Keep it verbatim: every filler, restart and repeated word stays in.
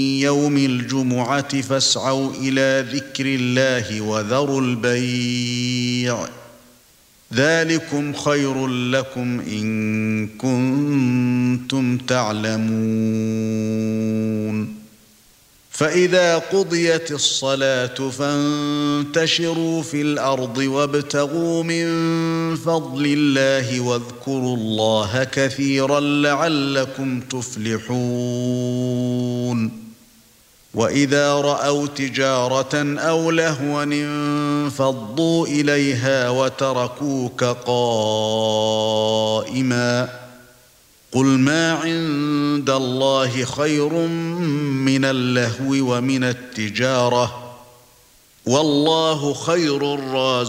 يوم الجمعة فاسعوا إلى ذكر الله وذروا البيع ذلكم خير لكم إن كنتم تعلمون فإذا قضيت الصلاة فانتشروا في الأرض وابتغوا من فضل الله واذكروا الله كثيرا لعلكم تفلحون وإذا رأوا تجارة أو لهوا انفضوا إليها وتركوك قائما قل ما عند الله خير من اللهو ومن التجارة والله خير الرازقين